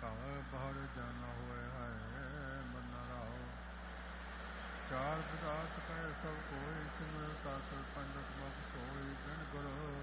ਘਰ ਬਾਹਰ ਜਾਣਾ ਹੋਏ ਹੈ ਮੰਨਾ ਰਾਓ। ਚਾਰ ਪਦਾਰਥ ਕਹੇ ਸਭ ਕੋਈ, ਸਿਮਰ ਸਾਸਰ ਪੰਡਤ ਮੁਖ ਸੋਈ, ਬਿਨ ਗੁਰੂ